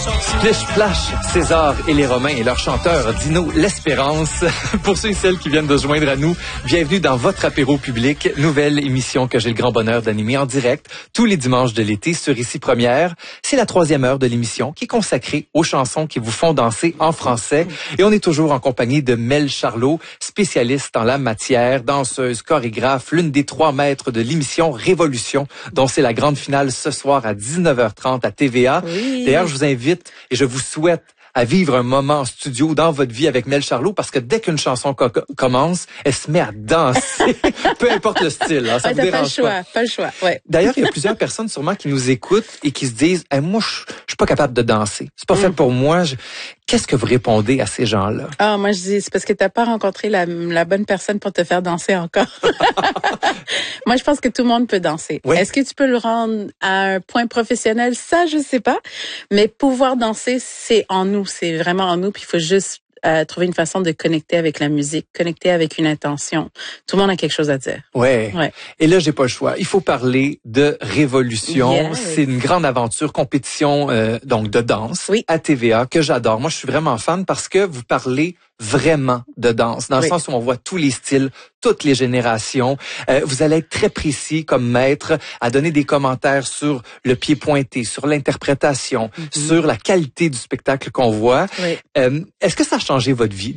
Splish Splash, César et les Romains et leur chanteur Dino L'Espérance. Pour ceux et celles qui viennent de se joindre à nous, bienvenue dans votre apéro public, nouvelle émission que j'ai le grand bonheur d'animer en direct tous les dimanches de l'été sur Ici Première. C'est la 3e heure de l'émission qui est consacrée aux chansons qui vous font danser en français. Et on est toujours en compagnie de Mel Charlot, spécialiste en la matière, danseuse, chorégraphe, l'une des 3 maîtres de l'émission Révolution, dont c'est la grande finale ce soir à 19h30 à TVA. Oui. D'ailleurs, je vous invite et je vous souhaite à vivre un moment en studio dans votre vie avec Mel Charlot, parce que dès qu'une chanson commence, elle se met à danser, peu importe le style. Hein, ça vous dérange pas le choix. Ouais. D'ailleurs, il y a plusieurs personnes sûrement qui nous écoutent et qui se disent hey, moi, je suis pas capable de danser. C'est pas fait pour moi. Qu'est-ce que vous répondez à ces gens-là? Ah, moi, je dis, c'est parce que t'as pas rencontré la bonne personne pour te faire danser encore. Moi, je pense que tout le monde peut danser. Oui. Est-ce que tu peux le rendre à un point professionnel? Ça, je sais pas. Mais pouvoir danser, c'est en nous. C'est vraiment en nous. Puis il faut juste trouver une façon de connecter avec la musique, connecter avec une intention. Tout le monde a quelque chose à dire. Ouais. Ouais. Et là, j'ai pas le choix. Il faut parler de Révolution. Yes. C'est une grande aventure, compétition donc de danse à TVA que j'adore. Moi, je suis vraiment fan parce que vous parlez vraiment de danse, dans le sens où on voit tous les styles, toutes les générations. Vous allez être très précis comme maître à donner des commentaires sur le pied pointé, sur l'interprétation, sur la qualité du spectacle qu'on voit. Oui. Est-ce que ça a changé votre vie